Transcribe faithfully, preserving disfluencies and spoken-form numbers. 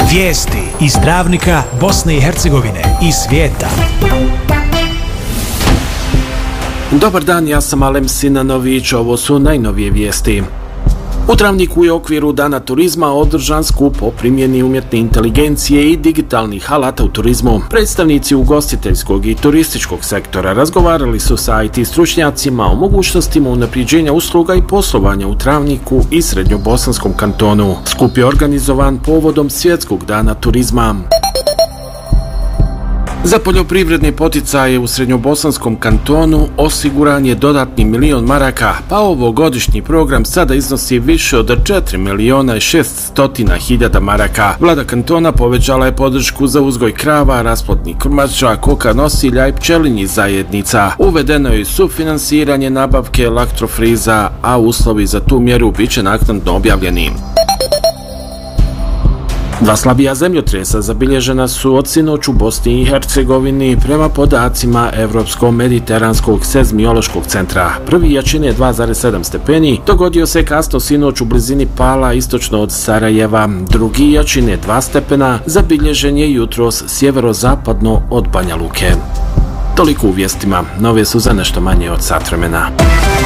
Vijesti iz Travnika, Bosne i Hercegovine i svijeta. Dobar dan, ja sam Alem Sinanović, ovo su najnovije vijesti. U Travniku je u okviru Dana turizma održan skup o primjeni umjetne inteligencije i digitalnih alata u turizmu. Predstavnici ugostiteljskog i turističkog sektora razgovarali su sa I T stručnjacima o mogućnostima unapređenja usluga i poslovanja u Travniku i Srednjobosanskom kantonu. Skup je organizovan povodom Svjetskog dana turizma. Za poljoprivredne poticaje u Srednjobosanskom kantonu osiguran je dodatni milion maraka, pa ovogodišnji program sada iznosi više od četiri miliona i šeststotina hiljada maraka. Vlada kantona povećala je podršku za uzgoj krava, rasplodnih krmača, koka nosilja i pčelinjih zajednica. Uvedeno je sufinansiranje nabavke elektrofriza, a uslovi za tu mjeru bit će naknadno objavljeni. Dva slabija zemljotresa zabilježena su od sinoć u Bosni i Hercegovini prema podacima Evropsko-mediteranskog sezmiološkog centra. Prvi jačine dva zarez sedam stepeni dogodio se kasno sinoć u blizini Pala istočno od Sarajeva. Drugi jačine dva stepena zabilježen je jutros sjeverozapadno od Banja Luke. Toliko u vijestima, nove su za nešto manje od sat vremena.